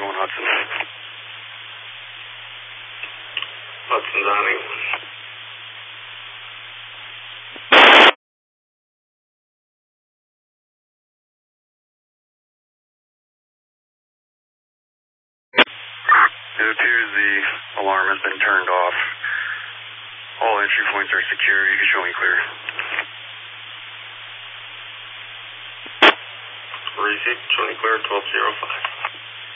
31 Hudson. Hudson's on 81. It appears the alarm has been turned off. All entry points are secure. You can show me clear. Received, show me clear, 1205.